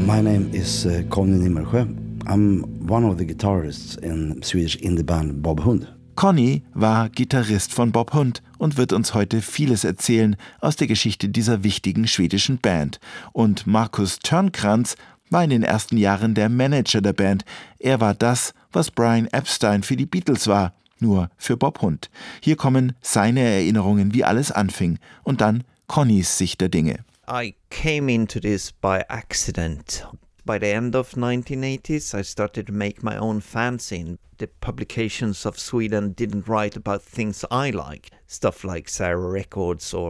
My name is Conny Nimmersjö. I'm one of the guitarists in Swedish indie band Bob Hund. Conny war Gitarrist von Bob Hund und wird uns heute vieles erzählen aus der Geschichte dieser wichtigen schwedischen Band. Und Markus Törnkrans war in den ersten Jahren der Manager der Band. Er war das, was Brian Epstein für die Beatles war, nur für Bob Hund. Hier kommen seine Erinnerungen, wie alles anfing, und dann Connys Sicht der Dinge. I came into this by accident. By the end of 1980s, I started to make my own fanzine. The publications of Sweden didn't write about things I like, stuff like Sarah Records or